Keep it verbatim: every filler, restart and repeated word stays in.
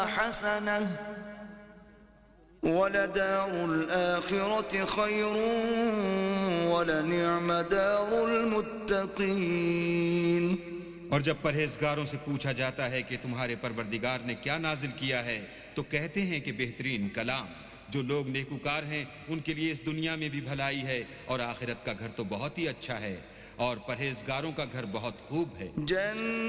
हसनह वलदारुल आखिरति खैरुन वलनिअम दारुल मुत्तकीन। और जब परहेजगारों से पूछा जाता है कि तुम्हारे परवरदिगार ने क्या नाजिल किया है तो कहते हैं कि बेहतरीन कलाम। जो लोग नेकूकार हैं उनके लिए इस दुनिया में भी भलाई है और आखिरत का घर तो बहुत ही अच्छा है और परहेजगारों का घर बहुत खूब है।